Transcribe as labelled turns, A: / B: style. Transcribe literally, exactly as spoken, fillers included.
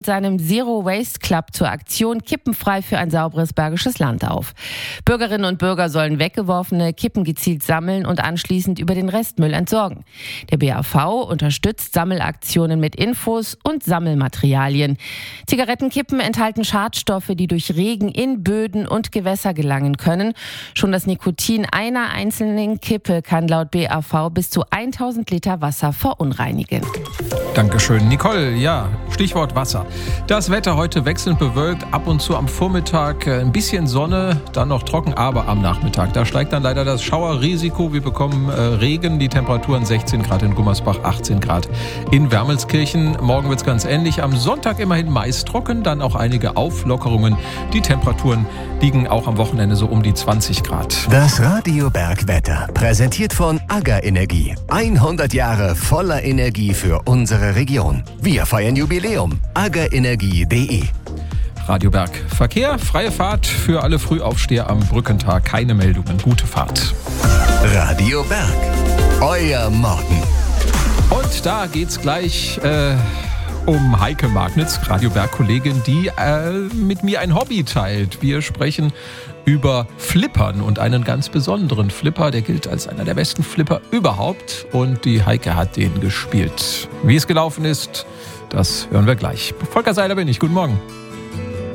A: seinem Zero Waste Club zur Aktion Kippenfrei für ein sauberes Bergisches Land auf. Bürgerinnen und Bürger sollen weggeworfene Kippen gezielt sammeln und anschließend über den Restmüll entsorgen. Der B A V unterstützt Sammelaktionen mit Infos und Sammelmaterialien. Zigarettenkippen enthalten Schadstoffe, die durch Regen in Böden und Gewässer gelangen können. Schon das Nikotin einer einzelnen Kippe kann laut B A V bis zu tausend Liter Wasser verunreinigen.
B: Dankeschön, Nicole. Ja, Stichwort Wasser. Das Wetter heute wechselnd bewölkt, ab und zu am Vormittag ein bisschen Sonne, dann noch trocken, aber am Nachmittag. Da steigt dann leider das Schauerrisiko. Wir bekommen äh, Regen, die Temperaturen sechzehn Grad in Gummersbach, achtzehn Grad in Wermelskirchen. Morgen wird es ganz ähnlich. Am Sonntag immerhin meist trocken, dann auch einige Auflockerungen. Die Temperaturen liegen auch am Wochenende so um die zwanzig Grad.
C: Das Radio Bergwetter, präsentiert von AGA Energie. hundert Jahre voller Energie für unsere Region. Wir feiern Jubiläum. agaenergie punkt de
B: Radio Berg. Verkehr, freie Fahrt für alle Frühaufsteher am Brückentag. Keine Meldungen. Gute Fahrt.
C: Radio Berg. Euer Morgen.
B: Und da geht's gleich äh, um Heike Magnitz, Radio Berg-Kollegin, die äh, mit mir ein Hobby teilt. Wir sprechen über Flippern und einen ganz besonderen Flipper, der gilt als einer der besten Flipper überhaupt. Und die Heike hat den gespielt. Wie es gelaufen ist, das hören wir gleich. Volker Seiler bin ich. Guten Morgen.